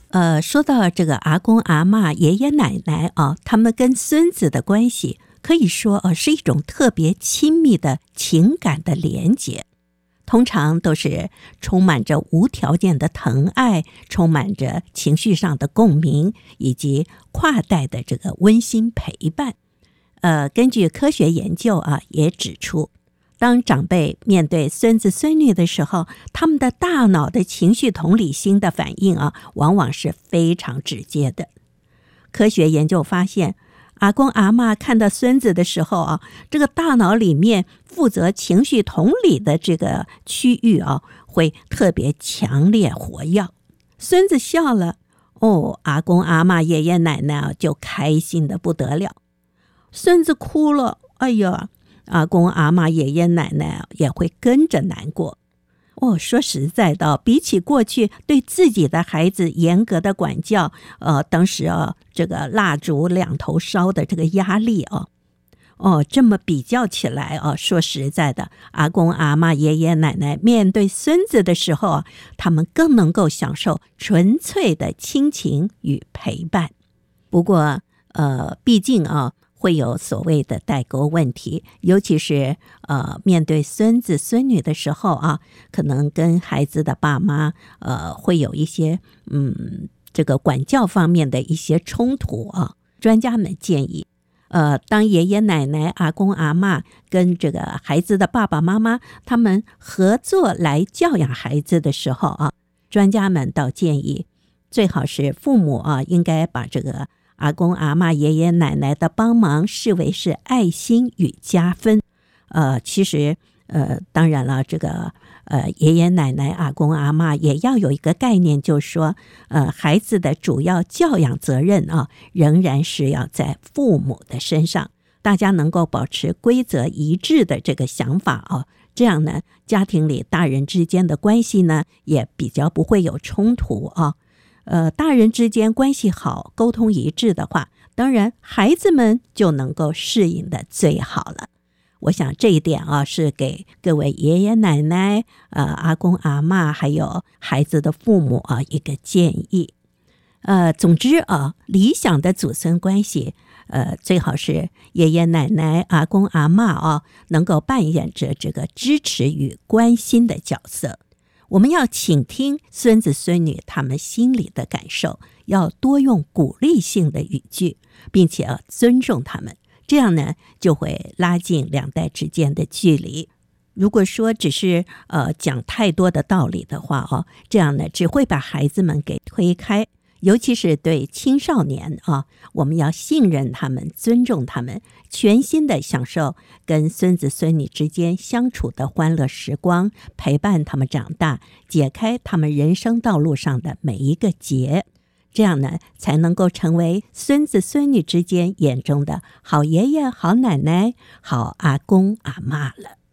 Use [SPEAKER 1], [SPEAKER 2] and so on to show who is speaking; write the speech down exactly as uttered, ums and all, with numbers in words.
[SPEAKER 1] 呃，说到这个阿公阿嬷、爷爷奶奶啊，他们跟孙子的关系，可以说呃是一种特别亲密的情感的连结。通常都是充满着无条件的疼爱，充满着情绪上的共鸣，以及跨代的这个温馨陪伴。呃，根据科学研究啊，也指出，当长辈面对孙子孙女的时候，他们的大脑的情绪同理心的反应啊，往往是非常直接的。科学研究发现，阿公阿嬷看到孙子的时候啊，这个大脑里面负责情绪同理的这个区域啊，会特别强烈活跃。孙子笑了，哦，阿公阿嬷、爷爷奶奶啊就开心的不得了。孙子哭了，哎呀，阿公阿嬷、爷爷奶奶也会跟着难过。哦，说实在的，比起过去对自己的孩子严格的管教，呃，当时啊，这个蜡烛两头烧的这个压力啊，哦，这么比较起来啊，说实在的，阿公阿嬷、爷爷奶奶面对孙子的时候啊，他们更能够享受纯粹的亲情与陪伴。不过，呃，毕竟啊，会有所谓的代沟问题，尤其是呃面对孙子孙女的时候啊，可能跟孩子的爸妈呃会有一些嗯这个管教方面的一些冲突啊。专家们建议，呃，当爷爷奶奶、阿公阿嬷跟这个孩子的爸爸妈妈他们合作来教养孩子的时候啊，专家们倒建议，最好是父母啊应该把这个阿公阿嬷、爷爷奶奶的帮忙视为是爱心与加分。呃，其实呃，当然了，这个呃爷爷奶奶、阿公阿嬷也要有一个概念，就是说，呃，孩子的主要教养责任啊，仍然是要在父母的身上。大家能够保持规则一致的这个想法啊，这样呢，家庭里大人之间的关系呢，也比较不会有冲突啊。呃，大人之间关系好，沟通一致的话，当然孩子们就能够适应的最好了。我想这一点啊，是给各位爷爷奶奶、呃阿公阿嬷还有孩子的父母啊一个建议。呃，总之啊，理想的祖孙关系，呃，最好是爷爷奶奶、阿公阿嬷啊，能够扮演着这个支持与关心的角色。我们要倾听孙子孙女他们心里的感受，要多用鼓励性的语句，并且要尊重他们，这样呢就会拉近两代之间的距离。如果说只是呃讲太多的道理的话哦，这样呢只会把孩子们给推开。尤其是对青少年啊，我们要信任他们，尊重他们，全心的享受跟孙子孙女之间相处的欢乐时光，陪伴他们长大，解开他们人生道路上的每一个结。这样呢，才能够成为孙子孙女之间眼中的好爷爷、好奶奶、好阿公阿嬷了。